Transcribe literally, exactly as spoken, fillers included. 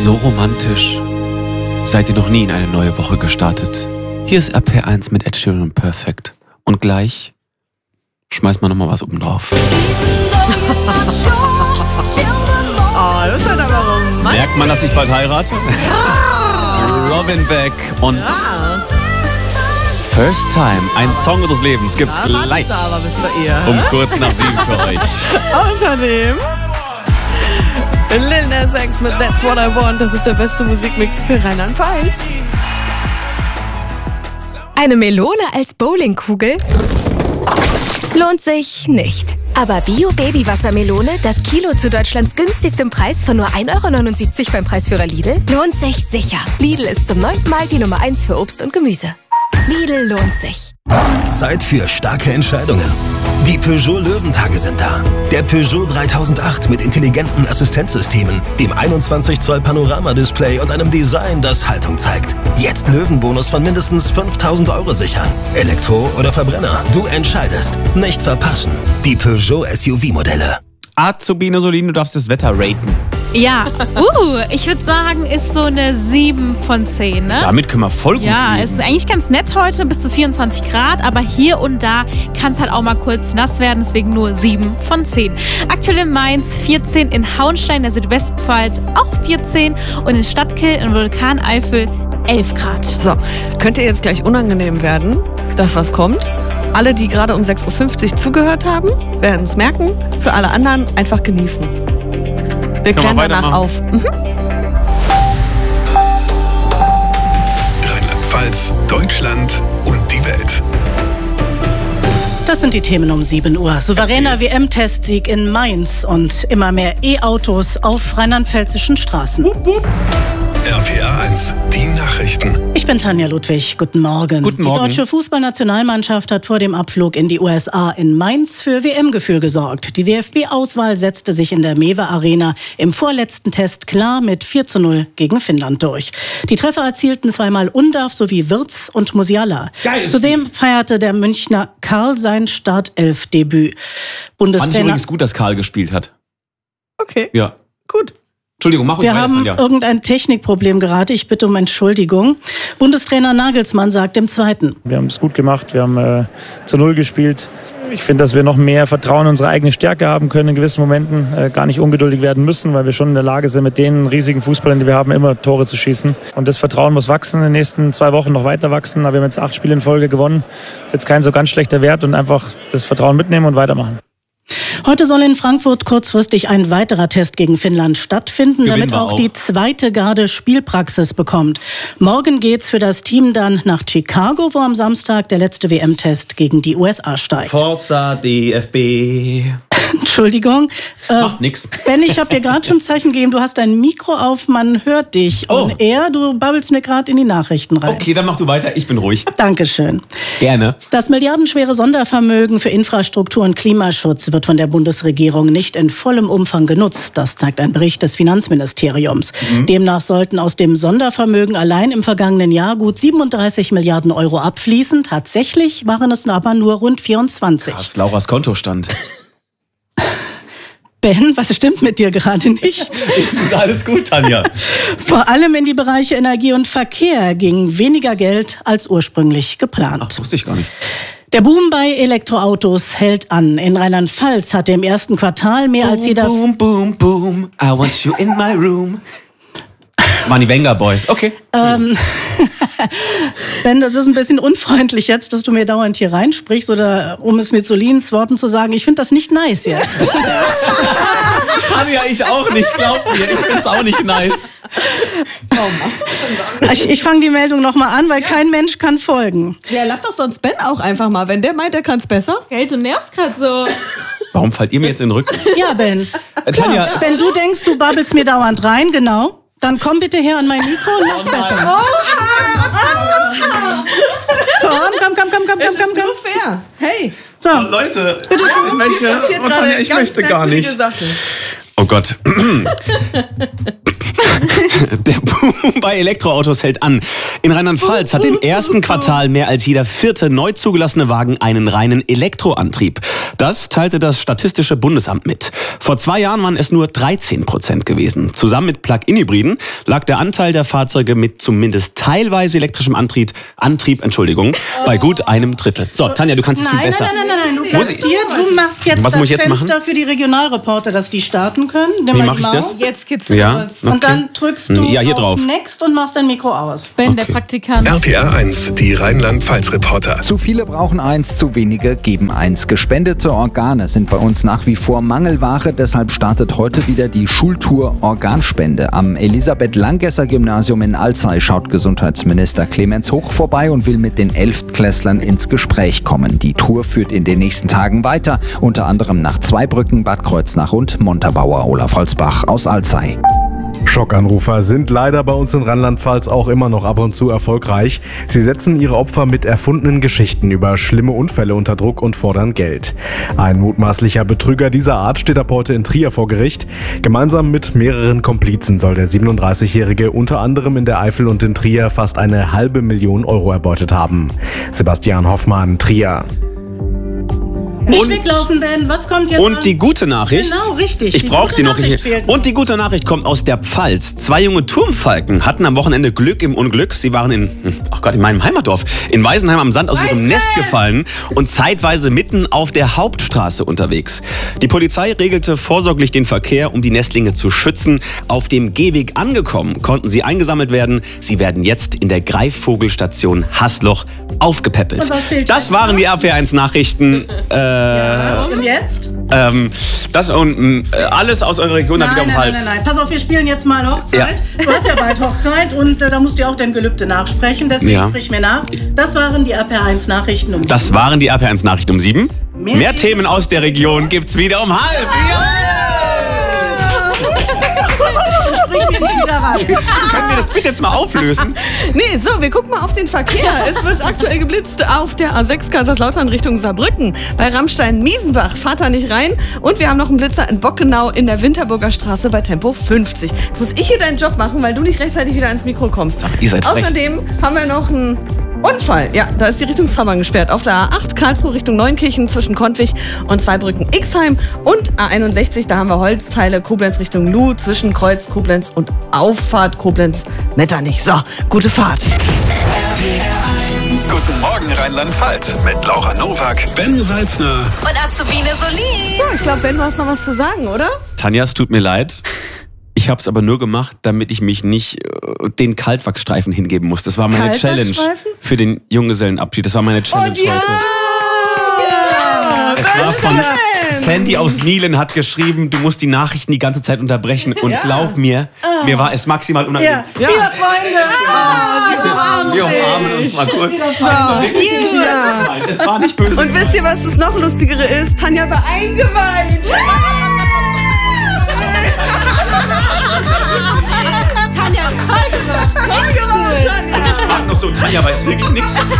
So romantisch. Seid ihr noch nie in eine neue Woche gestartet? Hier ist R P eins mit Ed Sheeran und Perfect. Und gleich schmeißt man nochmal was oben drauf. Oh, das ist aber romantisch. Merkt man, dass ich bald heirate? Ja. Robin Beck und Ja. First Time, ein Song des Lebens, gibt's Ja, gleich aber bist du ihr. um kurz nach sieben für euch. Außerdem Lil Nas X mit That's What I Want. Das ist der beste Musikmix für Rheinland-Pfalz. Eine Melone als Bowlingkugel lohnt sich nicht. Aber Bio-Baby-Wassermelone, das Kilo zu Deutschlands günstigstem Preis von nur ein Euro neunundsiebzig beim Preisführer Lidl, lohnt sich sicher. Lidl ist zum neunten Mal die Nummer eins für Obst und Gemüse. Lidl lohnt sich. Zeit für starke Entscheidungen. Die Peugeot Löwentage sind da. Der Peugeot dreitausendacht mit intelligenten Assistenzsystemen, dem einundzwanzig Zoll Panoramadisplay und einem Design, das Haltung zeigt. Jetzt Löwenbonus von mindestens fünftausend Euro sichern. Elektro oder Verbrenner, du entscheidest. Nicht verpassen. Die Peugeot S U V-Modelle. Azubine Solin, du darfst das Wetter raten. Ja, uh, ich würde sagen, ist so eine sieben von zehn, ne? Damit können wir voll gut Ja, leben. es ist eigentlich ganz nett heute, bis zu vierundzwanzig Grad, aber hier und da kann es halt auch mal kurz nass werden, deswegen nur sieben von zehn. Aktuell in Mainz vierzehn, in Hauenstein, der Südwestpfalz auch vierzehn und in Stadtkill, in Vulkaneifel elf Grad. So, könnte jetzt gleich unangenehm werden, das was kommt. Alle, die gerade um sechs Uhr fünfzig zugehört haben, werden es merken. Für alle anderen einfach genießen. Wir klären danach auf. Mhm. Rheinland-Pfalz, Deutschland und die Welt. Das sind die Themen um sieben Uhr. Souveräner W M-Testsieg in Mainz und immer mehr E-Autos auf rheinland-pfälzischen Straßen. R P A eins, die Nachrichten. Ich bin Tanja Ludwig. Guten Morgen. Guten Morgen. Die deutsche Fußballnationalmannschaft hat vor dem Abflug in die U S A in Mainz für W M-Gefühl gesorgt. Die D F B-Auswahl setzte sich in der Mewe Arena im vorletzten Test klar mit vier zu null gegen Finnland durch. Die Treffer erzielten zweimal Undav sowie Wirtz und Musiala. Geil. Zudem feierte der Münchner Karl sein Startelf-Debüt. Fand ich Bundestrainer übrigens gut, dass Karl gespielt hat. Okay, Ja. gut. Entschuldigung, mach ruhig Wir weiter, haben Tanja. irgendein Technikproblem gerade. Ich bitte um Entschuldigung. Bundestrainer Nagelsmann sagt im Zweiten. Wir haben es gut gemacht, wir haben äh, zu Null gespielt. Ich finde, dass wir noch mehr Vertrauen in unsere eigene Stärke haben können in gewissen Momenten, äh, gar nicht ungeduldig werden müssen, weil wir schon in der Lage sind, mit den riesigen Fußballern, die wir haben, immer Tore zu schießen. Und das Vertrauen muss wachsen, in den nächsten zwei Wochen noch weiter wachsen. Aber wir haben jetzt acht Spiele in Folge gewonnen. Ist jetzt kein so ganz schlechter Wert und einfach das Vertrauen mitnehmen und weitermachen. Heute soll in Frankfurt kurzfristig ein weiterer Test gegen Finnland stattfinden, Gewinnen damit wir auch, auch. die zweite Garde Spielpraxis bekommt. Morgen geht's für das Team dann nach Chicago, wo am Samstag der letzte W M-Test gegen die U S A steigt. Forza D F B. Entschuldigung. Äh, Macht nix. Ben, ich habe dir gerade schon ein Zeichen gegeben, du hast dein Mikro auf, man hört dich. Oh. Und er, du babbelst mir gerade in die Nachrichten rein. Okay, dann mach du weiter, ich bin ruhig. Dankeschön. Gerne. Das milliardenschwere Sondervermögen für Infrastruktur und Klimaschutz wird von der Bundesregierung nicht in vollem Umfang genutzt. Das zeigt ein Bericht des Finanzministeriums. Mhm. Demnach sollten aus dem Sondervermögen allein im vergangenen Jahr gut siebenunddreißig Milliarden Euro abfließen. Tatsächlich waren es aber nur rund vierundzwanzig. Krass, Lauras Kontostand. Ben, was stimmt mit dir gerade nicht? Ist alles gut, Tanja? Vor allem in die Bereiche Energie und Verkehr ging weniger Geld als ursprünglich geplant. Ach, das wusste ich gar nicht. Der Boom bei Elektroautos hält an. In Rheinland-Pfalz hatte im ersten Quartal mehr als jeder... Boom, boom, boom, I want you in my room. Waren die Wenger Boys, okay. Ähm, Ben, das ist ein bisschen unfreundlich jetzt, dass du mir dauernd hier reinsprichst oder um es mit Solins Worten zu sagen, ich finde das nicht nice jetzt. Tanja, ich auch nicht, glaub mir, ich find's auch nicht nice. Ich, ich fange die Meldung nochmal an, weil kein Mensch kann folgen. Ja, lass doch sonst Ben auch einfach mal. Wenn der meint, er kann's besser. Hey, du nervst gerade so. Warum fallt ihr mir jetzt in den Rücken? Ja, Ben. Äh, Tanja, Klar, wenn du denkst, du babbelst mir dauernd rein, genau, dann komm bitte her an mein Mikro und mach's besser. Komm, komm, komm, komm, komm, komm, komm, komm. fair. Hey. So, Leute, bitte schön. ich möchte, Passiert oh, Tanja, gerade ich ganz möchte gar merkwürdige nicht. Sachen. Oh Gott. Der Boom bei Elektroautos hält an. In Rheinland-Pfalz hat im ersten Quartal mehr als jeder vierte neu zugelassene Wagen einen reinen Elektroantrieb. Das teilte das Statistische Bundesamt mit. Vor zwei Jahren waren es nur dreizehn Prozent gewesen. Zusammen mit Plug-in-Hybriden lag der Anteil der Fahrzeuge mit zumindest teilweise elektrischem Antrieb, Antrieb Entschuldigung, bei gut einem Drittel. So, Tanja, du kannst es viel besser. Nein, nein, nein, nein, du bleibst hier. Du machst jetzt Was das muss ich jetzt Fenster machen? für die Regionalreporter, dass die starten können. Nimm Wie mal mache die ich Maus. das? Jetzt geht's Ja, los. okay. Und dann drückst du Ja, hier auf drauf. Next und machst dein Mikro aus. Ben, Okay. der Praktikant. R P R eins, die Rheinland-Pfalz-Reporter. Zu viele brauchen eins, zu wenige geben eins. Gespendete Organe sind bei uns nach wie vor Mangelware. Deshalb startet heute wieder die Schultour Organspende. Am Elisabeth-Langesser-Gymnasium in Alzey schaut Gesundheitsminister Clemens Hoch vorbei und will mit den Elftklässlern ins Gespräch kommen. Die Tour führt in den nächsten Tagen weiter, unter anderem nach Zweibrücken, Bad Kreuznach und Montabaur. Olaf Holzbach aus Alzey. Schockanrufer sind leider bei uns in Rheinland-Pfalz auch immer noch ab und zu erfolgreich. Sie setzen ihre Opfer mit erfundenen Geschichten über schlimme Unfälle unter Druck und fordern Geld. Ein mutmaßlicher Betrüger dieser Art steht ab heute in Trier vor Gericht. Gemeinsam mit mehreren Komplizen soll der siebenunddreißigjährige unter anderem in der Eifel und in Trier fast eine halbe Million Euro erbeutet haben. Sebastian Hoffmann, Trier. Nicht Und- weglaufen, Ben. Was kommt jetzt Und an? die gute Nachricht. Genau, richtig. Ich Die brauche gute die noch. Nachricht fehlt noch. Und die gute Nachricht kommt aus der Pfalz. Zwei junge Turmfalken hatten am Wochenende Glück im Unglück. Sie waren in, ach Gott, in meinem Heimatdorf, in Weisenheim am Sand aus ihrem Nest gefallen und zeitweise mitten auf der Hauptstraße unterwegs. Die Polizei regelte vorsorglich den Verkehr, um die Nestlinge zu schützen. Auf dem Gehweg angekommen, konnten sie eingesammelt werden. Sie werden jetzt in der Greifvogelstation Haßloch aufgepäppelt. Und was fehlt Das jetzt waren noch? die R P R eins Nachrichten. Äh, Und jetzt? ähm, das und äh, alles aus eurer Region dann wieder Nein, um nein, halb. nein, nein, nein. Pass auf, wir spielen jetzt mal Hochzeit. Du hast ja bald Hochzeit und äh, da musst du ja auch dein Gelübde nachsprechen. Deswegen Ja. sprich mir nach. Das waren die R P R eins Nachrichten um Das waren die R P R eins Nachrichten um sieben. Mehr Mehr, Themen Themen aus der Region gibt's wieder um halb. Sprich mir nie wieder rein. Können wir das bitte jetzt mal auflösen? Nee, so, wir gucken mal auf den Verkehr. Es wird aktuell geblitzt auf der A sechs Kaiserslautern Richtung Saarbrücken. Bei Rammstein-Miesenbach fahrt da nicht rein. Und wir haben noch einen Blitzer in Bockenau in der Winterburger Straße bei Tempo fünfzig. Jetzt muss ich hier deinen Job machen, weil du nicht rechtzeitig wieder ins Mikro kommst. ihr seid frech. Außerdem haben wir noch einen Unfall. Ja, da ist die Richtungsfahrbahn gesperrt. Auf der A acht Karlsruhe Richtung Neunkirchen zwischen Kontwig und Zweibrücken-Ixheim. Und A einundsechzig, da haben wir Holzteile Koblenz Richtung Luh zwischen Kreuz Koblenz und Auffahrt Koblenz-Metternich. So, gute Fahrt. Guten Morgen Rheinland-Pfalz mit Laura Nowak, Ben Salzner Und Azubine Solin. So, ich glaube, Ben, du hast noch was zu sagen, oder? Tanja, es tut mir leid. Ich habe es aber nur gemacht, damit ich mich nicht äh, den Kaltwachsstreifen hingeben muss. Das war meine Challenge Kaltwachsstreifen? für den Junggesellenabschied. Das war meine Challenge Und ja! heute. Es war von Sandy aus Nielen hat geschrieben, du musst die Nachrichten die ganze Zeit unterbrechen. Und glaub mir, mir war es maximal unangenehm. Ja, viele Freunde. Ah, Wir umarmen uns mal kurz. Es war wirklich nicht Ja. gemeint. Es war nicht böse. Und wisst ihr, was das noch Lustigere ist? Tanja war eingeweiht. Tanja, toll gemacht. Toll gemacht, Tanja. Ich frag noch so, Tanja weiß wirklich nichts.